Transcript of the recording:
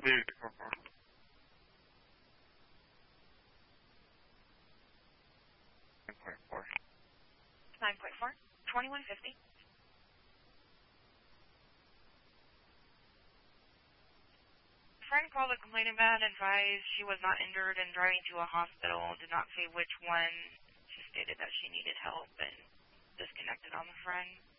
Vehicle 9.4. 9.4. 2150. Friend called to complain about, advised she was not injured and driving to a hospital, did not say which one. She stated that she needed help and disconnected on the friend.